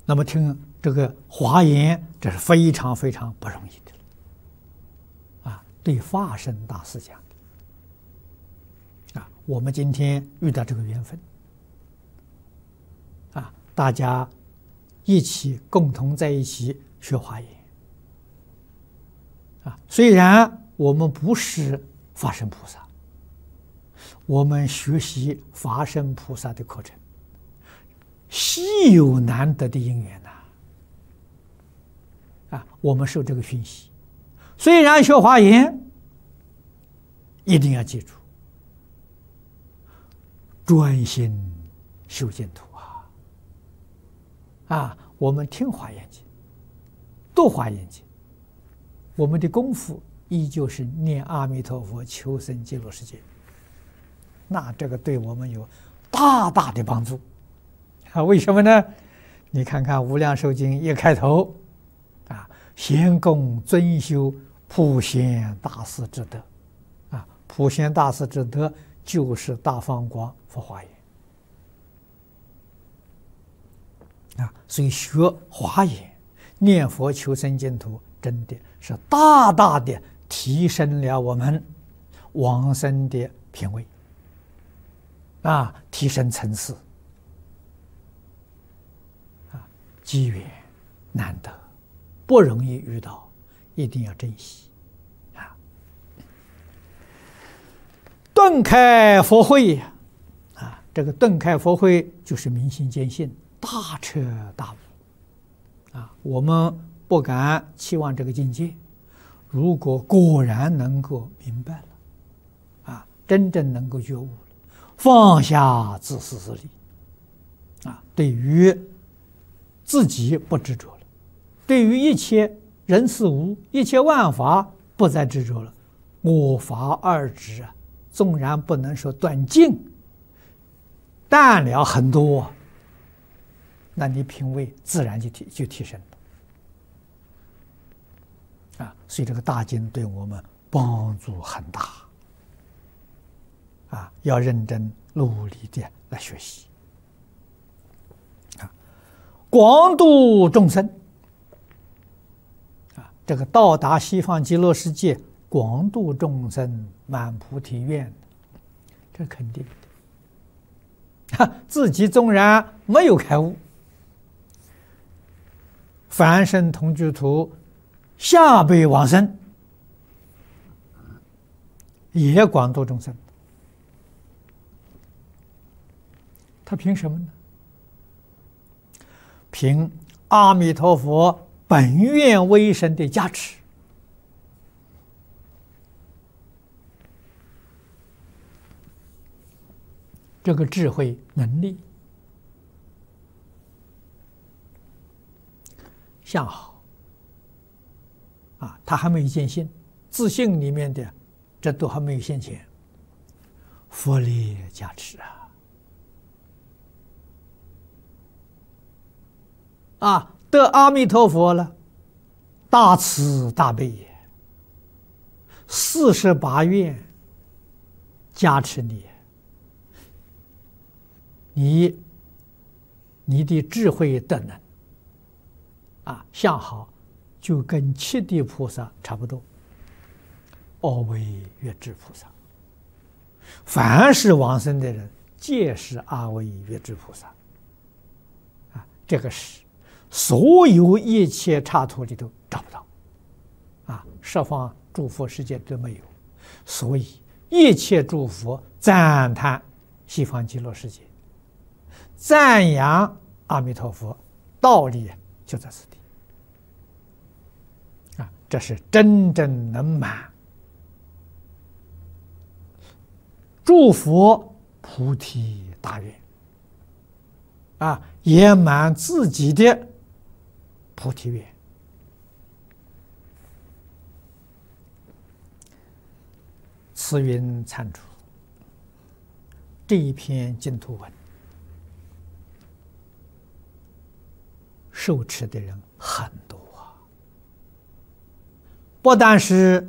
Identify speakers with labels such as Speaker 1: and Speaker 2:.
Speaker 1: 那么听这个华严，这是非常非常不容易的啊！对法身大师讲的啊，我们今天遇到这个缘分啊，大家一起共同在一起学华严啊。虽然我们不是法身菩萨，我们学习法身菩萨的课程，稀有难得的因缘呐！啊，我们受这个熏习，虽然学华严，一定要记住，专心修净土啊！啊，我们听华严经，读华严经，我们的功夫依旧是念阿弥陀佛，求生极乐世界。那这个对我们有大大的帮助啊！为什么呢？你看看《无量寿经》一开头啊，先供尊修普贤大士之德啊，普贤大士之德就是大放光佛华严啊，所以学华严、念佛求生净土，真的是大大的提升了我们往生的品位啊，提升层次啊，机缘难得，不容易遇到，一定要珍惜啊！顿开佛慧啊，这个顿开佛慧就是明心见性，大彻大悟啊！我们不敢期望这个境界，如果果然能够明白了啊，真正能够觉悟了，放下自私自利啊，对于自己不执着了，对于一切人事物、一切万法不再执着了，我法二执啊，纵然不能说断尽，淡了很多，那你品位自然就提升了啊！所以这个大经对我们帮助很大啊，要认真努力的来学习啊，广度众生啊，这个到达西方极乐世界，广度众生，满菩提愿，这肯定的。自己纵然没有开悟，凡圣同居土下辈往生，也广度众生。他凭什么呢？凭阿弥陀佛本愿威神的加持，这个智慧能力相好啊，他还没有见性，自信里面的这都还没有现前，佛力加持啊，得阿弥陀佛了，大慈大悲也，48愿加持你的智慧德能啊，相好就跟七地菩萨差不多，阿惟越致菩萨，凡是往生的人，皆是阿惟越致菩萨啊，这个是所有一切刹土里都找不到啊，十方诸佛世界都没有，所以一切诸佛赞叹西方极乐世界，赞扬阿弥陀佛，道理就在此地啊，这是真正能满诸佛菩提大愿啊，也满自己的菩提愿。慈云参主这一篇净土文，受持的人很多啊，不但是